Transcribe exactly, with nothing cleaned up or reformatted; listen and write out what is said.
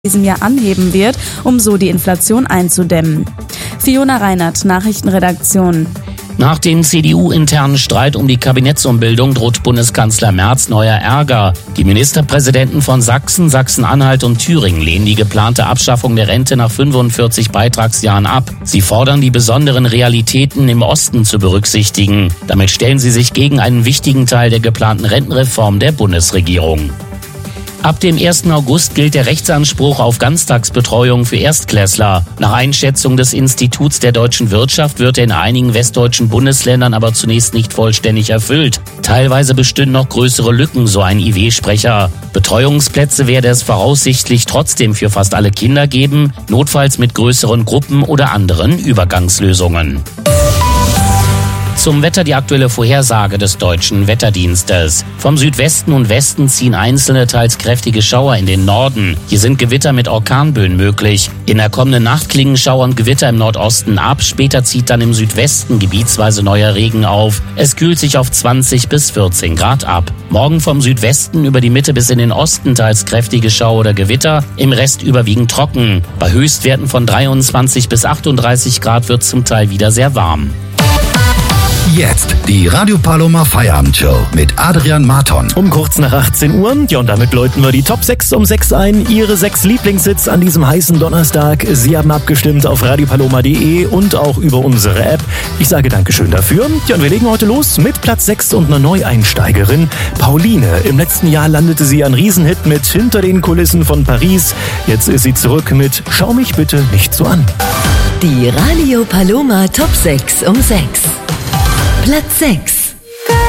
diesem Jahr anheben wird, um so die Inflation einzudämmen. Fiona Reinert, Nachrichtenredaktion. Nach dem C D U-internen Streit um die Kabinettsumbildung droht Bundeskanzler Merz neuer Ärger. Die Ministerpräsidenten von Sachsen, Sachsen-Anhalt und Thüringen lehnen die geplante Abschaffung der Rente nach fünfundvierzig Beitragsjahren ab. Sie fordern, die besonderen Realitäten im Osten zu berücksichtigen. Damit stellen sie sich gegen einen wichtigen Teil der geplanten Rentenreform der Bundesregierung. Ab dem ersten August gilt der Rechtsanspruch auf Ganztagsbetreuung für Erstklässler. Nach Einschätzung des Instituts der deutschen Wirtschaft wird er in einigen westdeutschen Bundesländern aber zunächst nicht vollständig erfüllt. Teilweise bestünden noch größere Lücken, so ein I W-Sprecher. Betreuungsplätze werde es voraussichtlich trotzdem für fast alle Kinder geben, notfalls mit größeren Gruppen oder anderen Übergangslösungen. Zum Wetter die aktuelle Vorhersage des Deutschen Wetterdienstes. Vom Südwesten und Westen ziehen einzelne, teils kräftige Schauer in den Norden. Hier sind Gewitter mit Orkanböen möglich. In der kommenden Nacht klingen Schauer und Gewitter im Nordosten ab. Später zieht dann im Südwesten gebietsweise neuer Regen auf. Es kühlt sich auf zwanzig bis vierzehn Grad ab. Morgen vom Südwesten über die Mitte bis in den Osten teils kräftige Schauer oder Gewitter. Im Rest überwiegend trocken. Bei Höchstwerten von dreiundzwanzig bis achtunddreißig Grad wird zum Teil wieder sehr warm. Jetzt die Radio Paloma Feierabendshow mit Adrian Marton. Um kurz nach achtzehn Uhr. Ja, und damit läuten wir die Top sechs um sechs ein. Ihre sechs Lieblingshits an diesem heißen Donnerstag. Sie haben abgestimmt auf radiopaloma punkt de und auch über unsere App. Ich sage Dankeschön dafür. Ja, und wir legen heute los mit Platz sechs und einer Neueinsteigerin. Pauline. Im letzten Jahr landete sie ein Riesenhit mit Hinter den Kulissen von Paris. Jetzt ist sie zurück mit Schau mich bitte nicht so an. Die Radio Paloma Top sechs um sechs. Platz sechs.